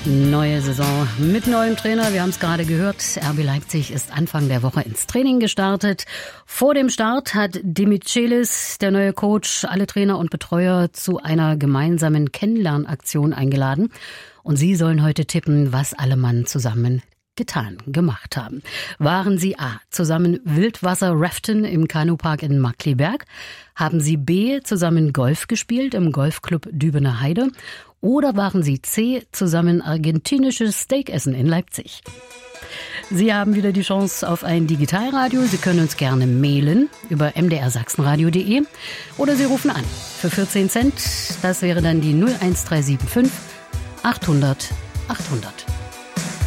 Neue Saison mit neuem Trainer. Wir haben es gerade gehört. RB Leipzig ist Anfang der Woche ins Training gestartet. Vor dem Start hat Demichelis, der neue Coach, alle Trainer und Betreuer zu einer gemeinsamen Kennenlernaktion eingeladen. Und sie sollen heute tippen, was alle Mann zusammen gemacht haben. Waren sie A. zusammen Wildwasser-Raften im Kanupark in Markkleeberg? Haben sie B. zusammen Golf gespielt im Golfclub Dübener Heide? Oder waren sie C. zusammen argentinisches Steakessen in Leipzig? Sie haben wieder die Chance auf ein Digitalradio. Sie können uns gerne mailen über mdrsachsenradio.de oder Sie rufen an für 14 Cent. Das wäre dann die 01375 800 800.